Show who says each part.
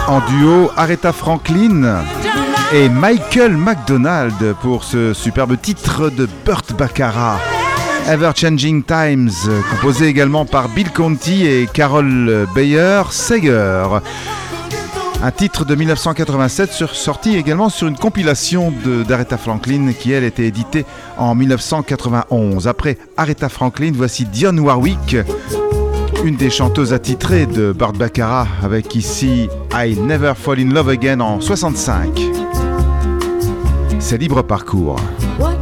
Speaker 1: En duo, Aretha Franklin et Michael McDonald pour ce superbe titre de Burt Bacharach, Ever Changing Times, composé également par Bill Conti et Carol Bayer Sager. Un titre de 1987 sorti également sur une compilation d'Aretha Franklin qui, elle, était éditée en 1991. Après Aretha Franklin, voici Dionne Warwick, une des chanteuses attitrées de Burt Bacharach, avec ici I Never Fall in Love Again en 65. C'est Libre Parcours.
Speaker 2: What